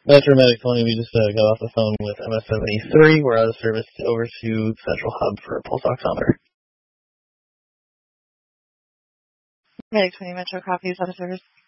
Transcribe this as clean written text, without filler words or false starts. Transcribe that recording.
Metro Medic 20, we just got off the phone with MS-73. We're out of service over to Central Hub for a pulse oximeter. Medic 20 Metro copies, out of service.